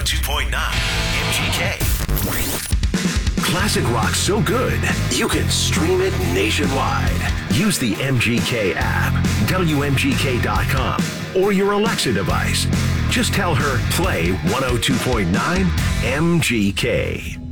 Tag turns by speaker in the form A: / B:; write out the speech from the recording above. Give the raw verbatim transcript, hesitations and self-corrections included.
A: two point nine M G K.
B: Classic rock so good, you can stream it nationwide. Use the M G K app, W M G K dot com, or your Alexa device. Just tell her, play one oh two point nine M G K.